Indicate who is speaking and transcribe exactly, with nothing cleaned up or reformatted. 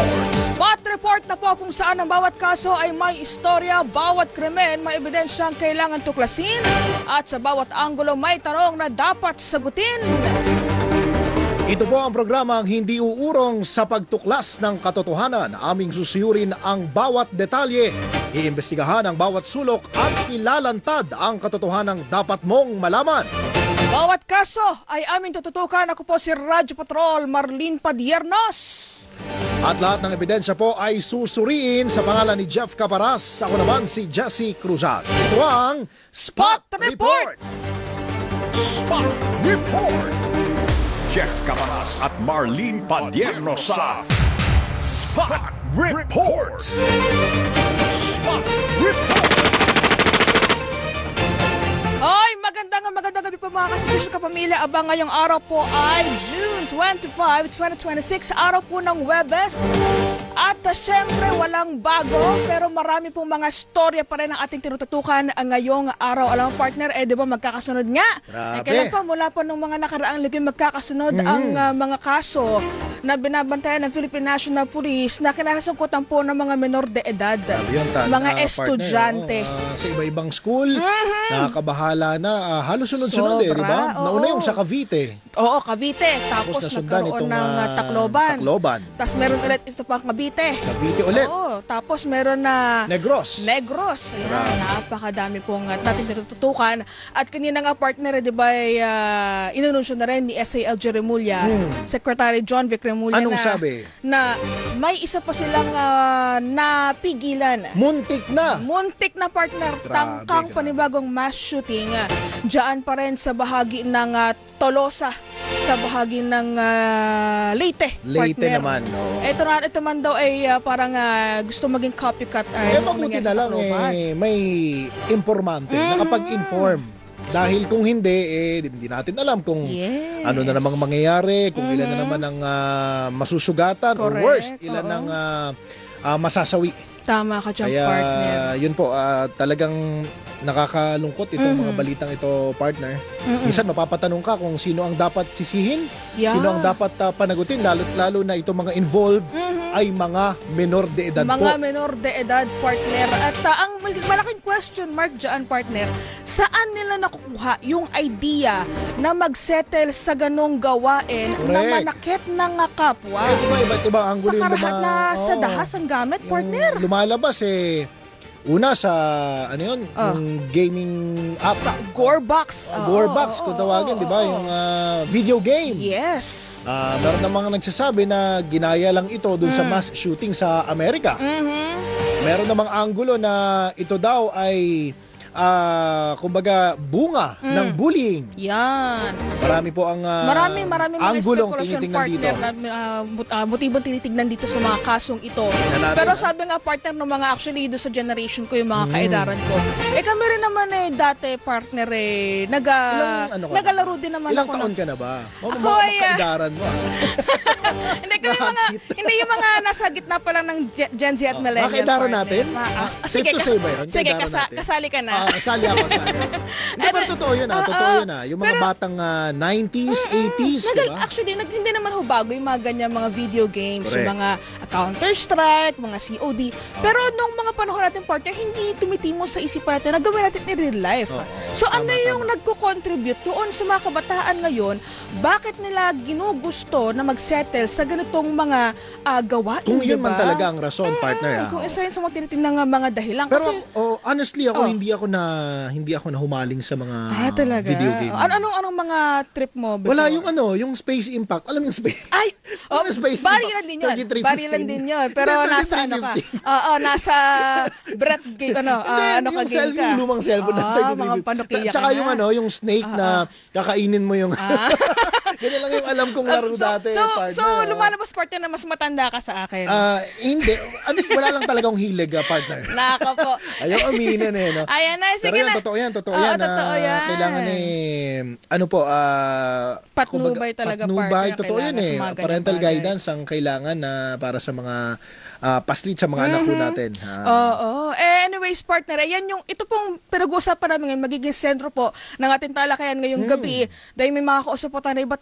Speaker 1: Spot report na po kung saan ang bawat kaso ay may istorya, bawat krimen may ebidensyang kailangan tuklasin at sa bawat anggulo may tanong na dapat sagutin.
Speaker 2: Ito po ang programang hindi uurong sa pagtuklas ng katotohanan. Aming susuyurin ang bawat detalye, iimbestigahan ang bawat sulok at ilalantad ang katotohanang dapat mong malaman.
Speaker 1: Bawat kaso ay aming tututukan. Ako po si Radyo Patrol Marlene Padiernos.
Speaker 2: At lahat ng ebidensya po ay susuriin sa pangalan ni Jeff Caparas. Ako naman si Jesse Cruzat. Ito ang Spot Report!
Speaker 3: Spot Report! Jeff Caparas at Marlene Padiernos sa Spot Report! Spot Report!
Speaker 1: Ay, magandang magandang gabi po mga kasibisyo kapamilya. Abang ngayong araw po ay June twenty-fifth, twenty twenty-six, araw po ng Huwebes. At uh, syempre walang bago pero marami pong mga storya pa rin ang ating tinututukan ngayong araw. Alam mo partner, eh di ba magkakasunod nga?
Speaker 2: Grabe.
Speaker 1: Eh, kailan pa mula pa nung mga nakaraang linggo magkakasunod mm-hmm. ang uh, mga kaso na binabantayan ng Philippine National Police na kinasangkutan po ng mga menor de edad.
Speaker 2: Yun, ta,
Speaker 1: mga
Speaker 2: uh,
Speaker 1: estudyante.
Speaker 2: Partner, uh, sa iba-ibang school,
Speaker 1: mm-hmm.
Speaker 2: nakakabahala na. Uh, halos sunod-sunod eh, di ba? Nauna yung sa Cavite.
Speaker 1: Oo, Cavite. Tapos,
Speaker 2: Tapos
Speaker 1: nagkaroon
Speaker 2: itong,
Speaker 1: ng uh,
Speaker 2: uh,
Speaker 1: Tacloban.
Speaker 2: Tacloban.
Speaker 1: Tapos meron ulit isa pang Cavite.
Speaker 2: Cavite ulit.
Speaker 1: Oo. Tapos meron na
Speaker 2: Negros.
Speaker 1: Negros. Ayan, napakadami pong uh, natin natututukan. At kanina nga partner, di ba, uh, inanunsyo na rin ni S A L J Remulla, hmm. Secretary John Vic Remulla.
Speaker 2: Anong
Speaker 1: na,
Speaker 2: sabi?
Speaker 1: Na may isa pa silang uh, napigilan.
Speaker 2: Muntik na.
Speaker 1: Muntik na partner.
Speaker 2: Grabe,
Speaker 1: tangkang
Speaker 2: grabe.
Speaker 1: Panibagong mass shooting. Uh, Diyan pa rin sa bahagi ng uh, Tolosa, sa bahagi ng uh, Leyte.
Speaker 2: Leyte
Speaker 1: partner.
Speaker 2: naman. No?
Speaker 1: Ito, na, ito man daw ay uh, parang uh, gusto maging copycat.
Speaker 2: Kaya mabuti na lang eh, may informante, mm-hmm. nakapag-inform. Dahil kung hindi, eh, hindi natin alam kung yes. ano na namang mangyayari, kung mm-hmm. ilan na naman ang uh, masusugatan. Correct. Or worst, ilan ang uh, uh, masasawi.
Speaker 1: Tama ka dyan,
Speaker 2: Kaya,
Speaker 1: partner.
Speaker 2: Yun po, uh, talagang nakakalungkot itong mm-hmm. mga balitang ito, partner. Mm-hmm. Minsan mapapatanong ka kung sino ang dapat sisihin, yeah. sino ang dapat uh, panagutin, lalo, lalo na itong mga involved mm-hmm. ay mga menor de edad
Speaker 1: mga
Speaker 2: po.
Speaker 1: Mga menor de edad, partner. At uh, ang malaking question mark dyan, partner, saan nila nakukuha yung idea na mag-settle sa ganong gawain Correct. Na manakit ng kapwa?
Speaker 2: Eh, diba, iba't iba ang
Speaker 1: sa karahat
Speaker 2: luma-
Speaker 1: na
Speaker 2: oh,
Speaker 1: sa dahas ang gamit, partner.
Speaker 2: Lumalabas eh. Una sa, ano yun, uh, yung gaming app.
Speaker 1: Sa Gorebox.
Speaker 2: Uh, Gorebox,
Speaker 1: oh,
Speaker 2: kung tawagin,
Speaker 1: oh,
Speaker 2: di ba?
Speaker 1: oh.
Speaker 2: Yung uh, video game.
Speaker 1: Yes.
Speaker 2: Uh, meron na mga nagsasabi na ginaya lang ito dun mm. sa mass shooting sa Amerika.
Speaker 1: Mm-hmm.
Speaker 2: Meron namang anggulo na ito daw ay Uh, kumbaga bunga mm. ng bullying.
Speaker 1: Yan.
Speaker 2: Marami po ang uh,
Speaker 1: marami, marami mga
Speaker 2: anggulong
Speaker 1: tinitingnan dito. Na, uh, uh, mutibong tinitignan dito sa mga kasong ito. Pero sabi nga partner ng mga actually do sa generation ko yung mga mm. kaedaran ko. Eh kami rin naman eh dati partner eh naga, ano nagalaro din naman
Speaker 2: ilang
Speaker 1: ako.
Speaker 2: Ilang taon
Speaker 1: na,
Speaker 2: ka na ba? O,
Speaker 1: ako
Speaker 2: mga
Speaker 1: ay
Speaker 2: kaedaran mo.
Speaker 1: hindi kami mga hindi yung mga nasa gitna pa lang ng Gen Z at
Speaker 2: oh,
Speaker 1: millennial.
Speaker 2: Mga kaedaran natin?
Speaker 1: Ma- uh,
Speaker 2: ah, sige,
Speaker 1: kas- sige kasa- kasali ka na.
Speaker 2: Ah, kasali ako, kasali ako. Hindi, pero totoo yun ah, totoo yun ah. Yung mga pero, batang uh, nineties, eighties,
Speaker 1: nagal,
Speaker 2: diba?
Speaker 1: Actually, nag, hindi naman ho bago yung mga ganyan mga video games,
Speaker 2: Correct.
Speaker 1: yung mga Counter-Strike, mga C O D. Oh. Pero nung mga panahon natin, partner, hindi tumitimo sa isipan natin, nagawin natin in real life. Oh, oh, so tama, ano yung tama. Nagko-contribute doon sa mga kabataan ngayon, bakit nila ginugusto na mag-settle sa ganitong mga uh, gawain,
Speaker 2: kung yun
Speaker 1: diba?
Speaker 2: man talaga ang rason, mm, partner. Ah.
Speaker 1: Kung isa yun sa mga tinitingnan ng mga dahilan.
Speaker 2: Pero
Speaker 1: kasi,
Speaker 2: oh, honestly ako,
Speaker 1: oh.
Speaker 2: hindi ako na hindi ako na humaling sa mga
Speaker 1: ah, talaga?
Speaker 2: video game.
Speaker 1: Ano anong anong mga trip mo before?
Speaker 2: Wala yung ano, yung Space Impact. Alam mo yung Space?
Speaker 1: Ay, oh,
Speaker 2: Space
Speaker 1: barilan din yun. Barilan din yun. Pero nasa ano ka? Oo, nasa breath game, ano, uh, ano ka game ka?
Speaker 2: Yung lumang cellphone na
Speaker 1: ah, mga panukiya ka
Speaker 2: Tsaka
Speaker 1: na.
Speaker 2: yung ano, yung snake
Speaker 1: uh,
Speaker 2: na
Speaker 1: uh.
Speaker 2: kakainin mo yung...
Speaker 1: Ah.
Speaker 2: Ganyan lang yung alam kong laro
Speaker 1: so,
Speaker 2: dati.
Speaker 1: So,
Speaker 2: partner.
Speaker 1: so lumalabas partner na mas matanda ka sa akin.
Speaker 2: Uh, hindi. Ano, wala lang talagang hilig, uh, partner.
Speaker 1: Nako po.
Speaker 2: Ayaw aminin eh. No?
Speaker 1: Ayan na, sige
Speaker 2: Pero yan,
Speaker 1: na.
Speaker 2: totoo yan, totoo
Speaker 1: Oo,
Speaker 2: yan.
Speaker 1: totoo yan.
Speaker 2: Kailangan eh, ano po, uh,
Speaker 1: patnubay talaga,
Speaker 2: patnubay,
Speaker 1: partner.
Speaker 2: Totoo yan eh. Parental bagay. Guidance ang kailangan na uh, para sa mga uh, paslit sa mga mm-hmm. anak ko natin. Uh,
Speaker 1: Oo. Eh, anyways, partner, ayan yung, ito pong pinag-uusapan namin ngayon, magiging sentro po ng ating talakayan ngayong mm. gabi. Dahil may mga kausap po tayo na iba't